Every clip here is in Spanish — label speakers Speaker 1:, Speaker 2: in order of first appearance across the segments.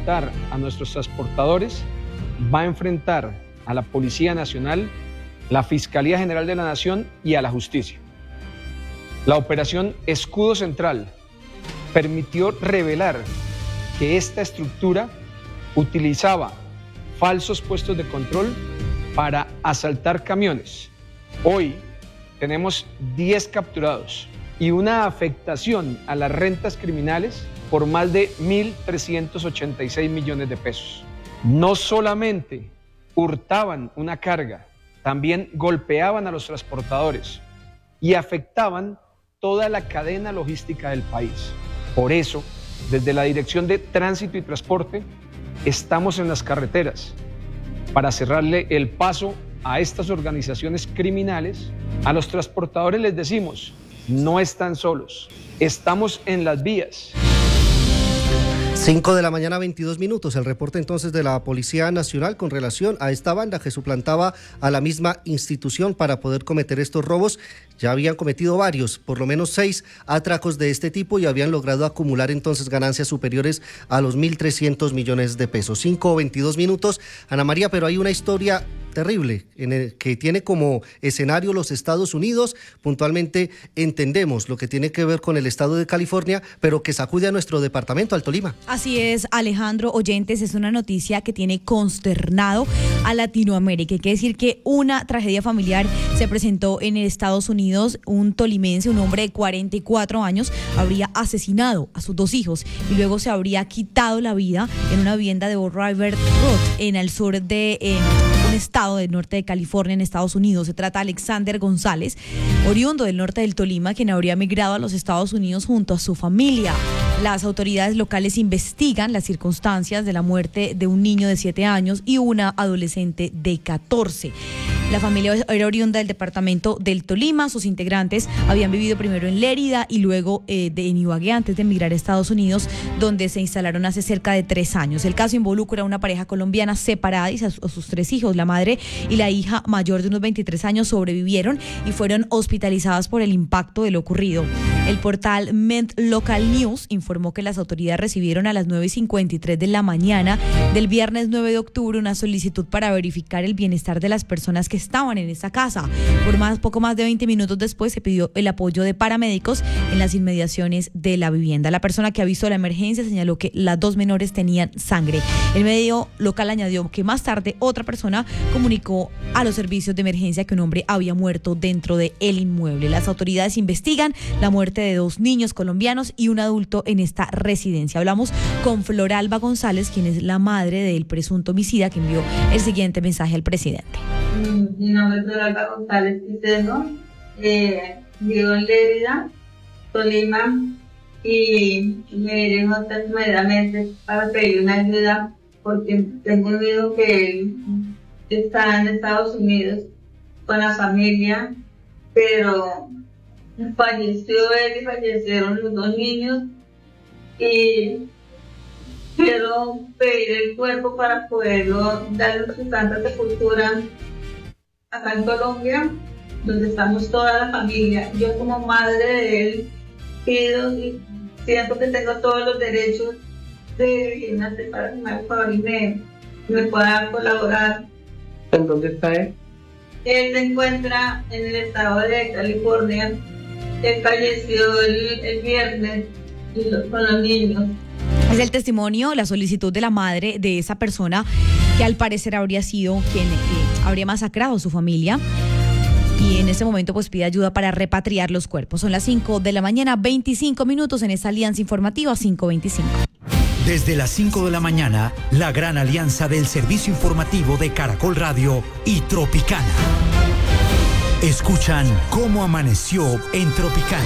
Speaker 1: enfrentar a nuestros transportadores, va a enfrentar a la Policía Nacional, la Fiscalía General de la Nación y a la Justicia. La operación Escudo Central permitió revelar que esta estructura utilizaba falsos puestos de control para asaltar camiones. Hoy tenemos 10 capturados y una afectación a las rentas criminales por más de 1.386 millones de pesos. No solamente hurtaban una carga, también golpeaban a los transportadores y afectaban toda la cadena logística del país. Por eso, desde la Dirección de Tránsito y Transporte, estamos en las carreteras para cerrarle el paso a estas organizaciones criminales. A los transportadores les decimos, no están solos, estamos en las vías.
Speaker 2: 5 de la mañana, 22 minutos. El reporte entonces de la Policía Nacional con relación a esta banda que suplantaba a la misma institución para poder cometer estos robos. Ya habían cometido varios, por lo menos 6 atracos de este tipo y habían logrado acumular entonces ganancias superiores a los 1.300 millones de pesos. 5 o 22 minutos. Ana María, pero hay una historia terrible en el que tiene como escenario los Estados Unidos. Puntualmente entendemos lo que tiene que ver con el estado de California, pero que sacude a nuestro departamento, al Tolima.
Speaker 3: Así es, Alejandro, oyentes, es una noticia que tiene consternado a Latinoamérica. Hay que decir que una tragedia familiar se presentó en Estados Unidos. Un tolimense, un hombre de 44 años, habría asesinado a sus 2 hijos y luego se habría quitado la vida en una vivienda de River Road, en el sur de un estado del norte de California, en Estados Unidos. Se trata de Alexander González, oriundo del norte del Tolima, quien habría migrado a los Estados Unidos junto a su familia. Las autoridades locales investigan las circunstancias de la muerte de un niño de 7 años y una adolescente de 14. La familia era oriunda del departamento del Tolima. Sus integrantes habían vivido primero en Lérida y luego en Ibagué antes de emigrar a Estados Unidos, donde se instalaron hace cerca de 3 años. El caso involucra a una pareja colombiana separada y a sus 3 hijos. La madre y la hija mayor de unos 23 años sobrevivieron y fueron hospitalizadas por el impacto de lo ocurrido. El portal Ment Local News informó que las autoridades recibieron a las 9:53 de la mañana del viernes 9 de octubre una solicitud para verificar el bienestar de las personas que estaban en esa casa. Poco más de 20 minutos después se pidió el apoyo de paramédicos en las inmediaciones de la vivienda. La persona que ha visto la emergencia señaló que las 2 menores tenían sangre. El medio local añadió que más tarde otra persona comunicó a los servicios de emergencia que un hombre había muerto dentro del inmueble. Las autoridades investigan la muerte de 2 niños colombianos y un adulto en esta residencia. Hablamos con Floralba González, quien es la madre del presunto homicida, que envió el siguiente mensaje al presidente.
Speaker 4: Mi nombre es Floralba González Quiseno, vivo en Lérida, Tolima, y me dirijo inmediatamente para pedir una ayuda porque tengo un hijo que está en Estados Unidos con la familia, pero falleció él y fallecieron los 2 niños y quiero pedir el cuerpo para poderlo darle su santa sepultura acá en Colombia, donde estamos toda la familia. Yo como madre de él pido y siento que tengo todos los derechos de irme para que me favor y me pueda colaborar.
Speaker 5: ¿En dónde está él?
Speaker 4: Él se encuentra en el estado de California. Él falleció el viernes con los niños.
Speaker 3: Es el testimonio, la solicitud de la madre de esa persona que al parecer habría sido quien habría masacrado a su familia. Y en este momento pues pide ayuda para repatriar los cuerpos. Son las 5 de la mañana, 25 minutos en esta alianza informativa 525.
Speaker 6: Desde las 5 de la mañana, la gran alianza del servicio informativo de Caracol Radio y Tropicana. Escuchan cómo amaneció en Tropicana.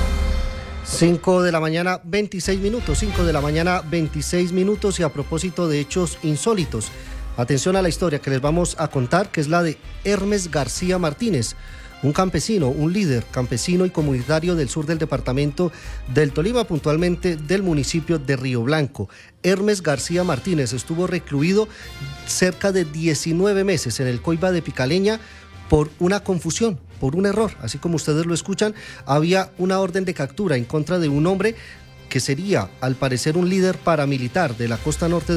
Speaker 2: 5 de la mañana, 26 minutos. 5 de la mañana, 26 minutos. Y a propósito de hechos insólitos, atención a la historia que les vamos a contar, que es la de Hermes García Martínez, un campesino, un líder campesino y comunitario del sur del departamento del Tolima, puntualmente del municipio de Río Blanco. Hermes García Martínez estuvo recluido cerca de 19 meses en el Coiba de Picaleña por una confusión, por un error. Así como ustedes lo escuchan, había una orden de captura en contra de un hombre que sería, al parecer, un líder paramilitar de la costa norte